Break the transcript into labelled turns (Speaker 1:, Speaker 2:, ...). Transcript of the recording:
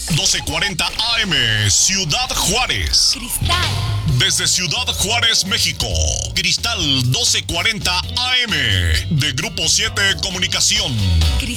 Speaker 1: 1240 AM, Ciudad Juárez.
Speaker 2: Cristal.
Speaker 1: Desde Ciudad Juárez, México. Cristal 1240 AM, de Grupo 7 Comunicación.
Speaker 2: Cristal.